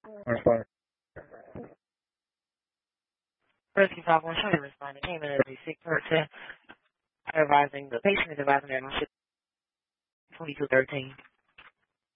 I'm fine. Rescue 511 shortly responding. Came in as a sick person, advising the patient is advising that on 2213.